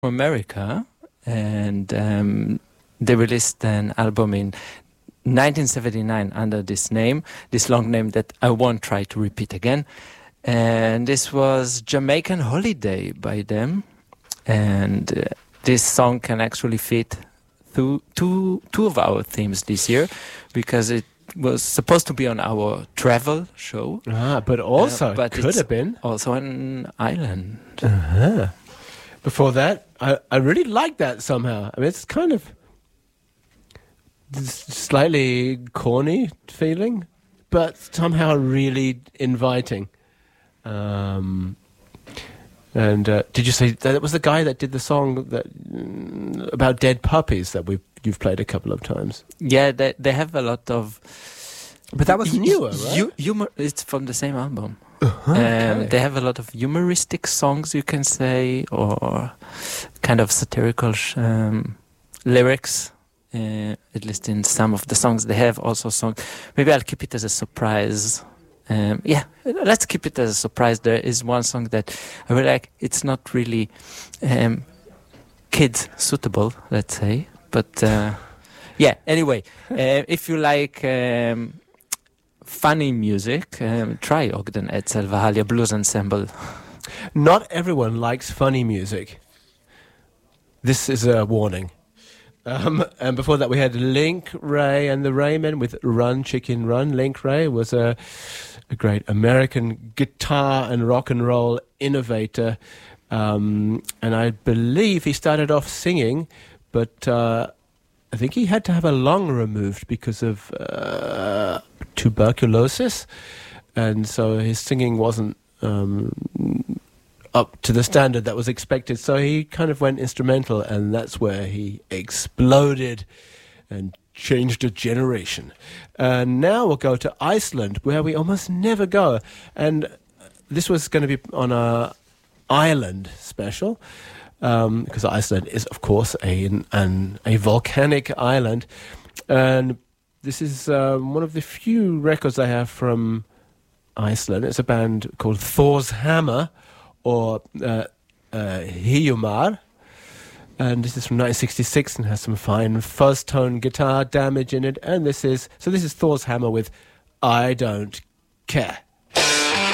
America, and they released an album in 1979 under this long name that I won't try to repeat again. And this was Jamaican Holiday by them. And this song can actually fit through two of our themes this year, because it was supposed to be on our travel show. But also but could have been also an island. Uh-huh. Before that, I really like that somehow. I mean, it's kind of slightly corny feeling, but somehow really inviting. And did you say that it was the guy that did the song that about dead puppies that you've played a couple of times? Yeah, they have a lot of. But that was newer, right? Humor. It's from the same album. Okay. They have a lot of humoristic songs, you can say, or kind of satirical lyrics. At least in some of the songs, they have also songs. Maybe I'll keep it as a surprise. Let's keep it as a surprise. There is one song that I really like. It's not really kid suitable, let's say, but anyway, if you like funny music, try Ogden Edsel Vahalia Blues Ensemble. Not everyone likes funny music. This is a warning. And before that we had Link Wray and the Raymen with Run Chicken Run. Link Wray was a great American guitar and rock and roll innovator, and I believe he started off singing, but I think he had to have a lung removed because of tuberculosis, and so his singing wasn't up to the standard that was expected, so he kind of went instrumental, and that's where he exploded and changed a generation. And now we'll go to Iceland, where we almost never go, and this was going to be on a Ireland special, because Iceland is, of course, a volcanic island, and this is one of the few records I have from Iceland. It's a band called Thor's Hammer, or Hiumar, and this is from 1966 and has some fine fuzz tone guitar damage in it, and this is Thor's Hammer with I Don't Care.